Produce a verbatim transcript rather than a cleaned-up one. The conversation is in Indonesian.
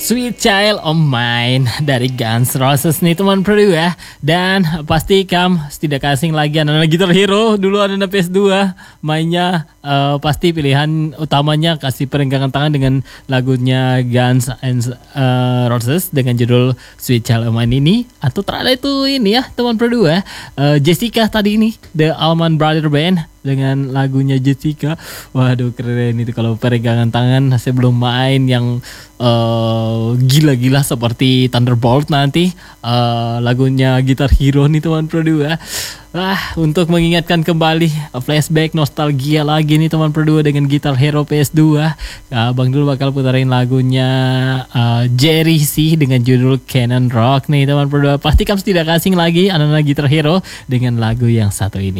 Sweet Child of Mine dari Guns N' Roses nih teman pro ya. Dan pasti kamu tidak asing lagi anak-anak Guitar Hero dulu anak P S dua mainnya uh, pasti pilihan utamanya kasih perenggangan tangan dengan lagunya Guns N' uh, Roses dengan judul Sweet Child of Mine ini. Atau terakhir itu ini ya teman pro ya, uh, Jessica tadi ini The Allman Brothers Band dengan lagunya Jessica. Waduh keren itu kalau peregangan tangan. Saya belum main yang uh, gila-gila seperti Thunderbolt nanti uh, lagunya Guitar Hero nih teman pro ya. Ah, untuk mengingatkan kembali flashback nostalgia lagi nih teman pro dengan Guitar Hero P S dua. Nah, Bang dulu bakal putarin lagunya uh, Jerry sih dengan judul Cannon Rock nih teman pro. Pasti kamu tidak asing lagi anak-anak Guitar Hero dengan lagu yang satu ini.